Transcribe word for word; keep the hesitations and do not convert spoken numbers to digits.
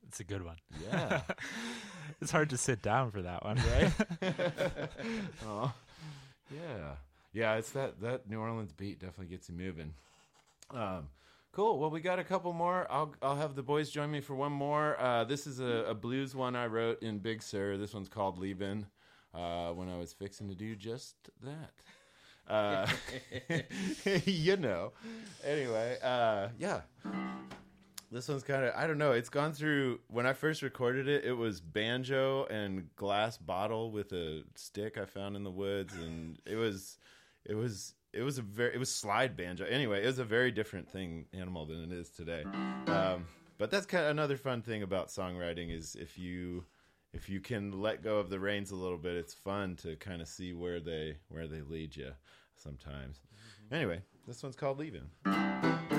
It's a good one. Yeah. It's hard to sit down for that one. Right? Oh, yeah. Yeah, it's that, that New Orleans beat definitely gets you moving. Um, cool. Well, we got a couple more. I'll I'll have the boys join me for one more. Uh, this is a, a blues one I wrote in Big Sur. This one's called Leavin', uh, when I was fixing to do just that. Uh, you know. Anyway, uh, yeah. This one's kind of, I don't know, it's gone through, when I first recorded it, it was banjo and glass bottle with a stick I found in the woods, and it was, it was, it was a very, it was slide banjo. Anyway, it was a very different thing, animal, than it is today. Um, but that's kind of another fun thing about songwriting is if you, if you can let go of the reins a little bit, it's fun to kind of see where they, where they lead you sometimes. Mm-hmm. Anyway, this one's called Leavin'.